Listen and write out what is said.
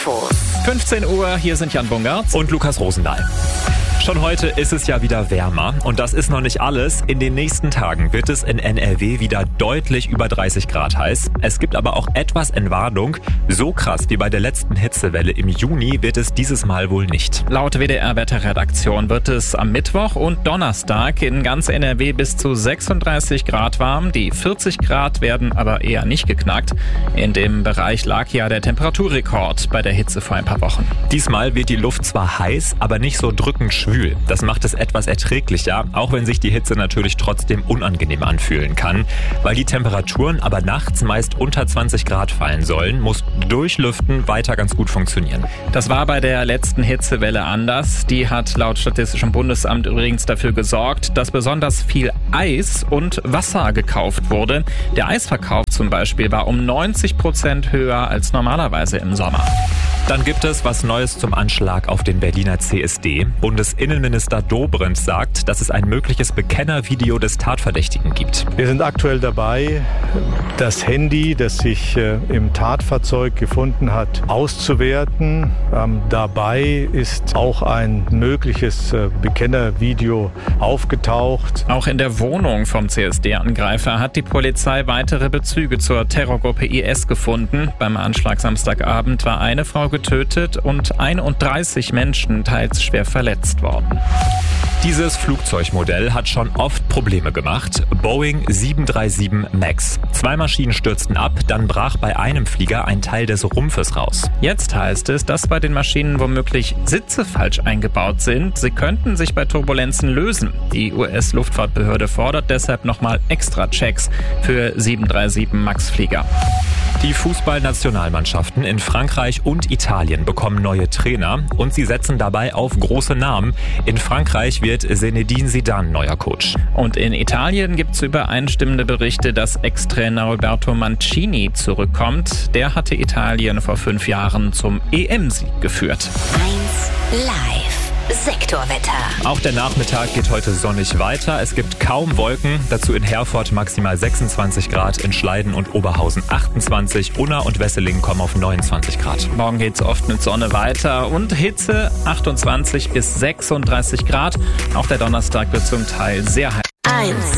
Infos. 15 Uhr, hier sind Jan Bungartz und Lukas Rosendahl. Schon heute ist es ja wieder wärmer und das ist noch nicht alles. In den nächsten Tagen wird es in NRW wieder deutlich über 30 Grad heiß. Es gibt aber auch etwas Entwarnung. So krass wie bei der letzten Hitzewelle im Juni wird es dieses Mal wohl nicht. Laut WDR-Wetterredaktion wird es am Mittwoch und Donnerstag in ganz NRW bis zu 36 Grad warm. Die 40 Grad werden aber eher nicht geknackt. In dem Bereich lag ja der Temperaturrekord bei der Hitze vor ein paar Wochen. Diesmal wird die Luft zwar heiß, aber nicht so drückend schwül. Das macht es etwas erträglicher, auch wenn sich die Hitze natürlich trotzdem unangenehm anfühlen kann. Weil die Temperaturen aber nachts meist unter 20 Grad fallen sollen, muss Durchlüften weiter ganz gut funktionieren. Das war bei der letzten Hitzewelle anders. Die hat laut Statistischem Bundesamt übrigens dafür gesorgt, dass besonders viel Eis und Wasser gekauft wurde. Der Eisverkauf zum Beispiel war um 90% höher als normalerweise im Sommer. Dann gibt es was Neues zum Anschlag auf den Berliner CSD. Bundesinnenminister Dobrindt sagt, dass es ein mögliches Bekennervideo des Tatverdächtigen gibt. Wir sind aktuell dabei, das Handy, das sich im Tatfahrzeug gefunden hat, auszuwerten. Dabei ist auch ein mögliches Bekennervideo aufgetaucht. Auch in der Wohnung vom CSD-Angreifer hat die Polizei weitere Bezüge zur Terrorgruppe IS gefunden. Beim Anschlag Samstagabend war eine Frau getötet und 31 Menschen teils schwer verletzt worden. Dieses Flugzeugmodell hat schon oft Probleme gemacht. Boeing 737 MAX. 2 Maschinen stürzten ab, dann brach bei einem Flieger ein Teil des Rumpfes raus. Jetzt heißt es, dass bei den Maschinen womöglich Sitze falsch eingebaut sind. Sie könnten sich bei Turbulenzen lösen. Die US-Luftfahrtbehörde fordert deshalb nochmal extra Checks für 737 MAX-Flieger. Die Fußballnationalmannschaften in Frankreich und Italien bekommen neue Trainer und sie setzen dabei auf große Namen. In Frankreich wird Zinedine Zidane neuer Coach. Und in Italien gibt es übereinstimmende Berichte, dass Ex-Trainer Roberto Mancini zurückkommt. Der hatte Italien vor 5 Jahren zum EM-Sieg geführt. 1 Live. Sektorwetter. Auch der Nachmittag geht heute sonnig weiter. Es gibt kaum Wolken. Dazu in Herford maximal 26 Grad, in Schleiden und Oberhausen 28. Unna und Wesseling kommen auf 29 Grad. Morgen geht's oft mit Sonne weiter und Hitze 28 bis 36 Grad. Auch der Donnerstag wird zum Teil sehr heiß. 1